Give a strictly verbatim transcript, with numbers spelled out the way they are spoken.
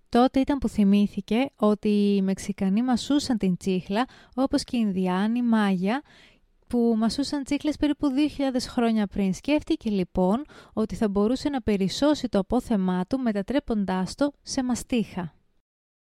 Τότε ήταν που θυμήθηκε ότι οι Μεξικανοί μασούσαν την τσίχλα, όπως και οι Ινδιάνοι, Μάγια, που μασούσαν τσίχλες περίπου δύο χιλιάδες χρόνια πριν. Σκέφτηκε λοιπόν ότι θα μπορούσε να περισσώσει το απόθεμά του μετατρέποντάς το σε μαστίχα.